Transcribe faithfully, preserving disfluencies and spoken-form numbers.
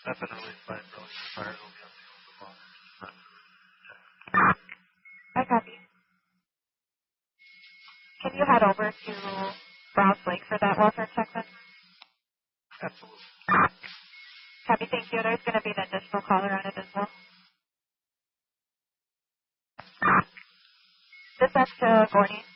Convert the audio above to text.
Definitely five dollars. Fire will be on the phone. I copy. Can you head over to Browns Lake for that welfare check then? Absolutely. Copy, thank you. There's going to be an additional caller on it as well. This is to Gordy.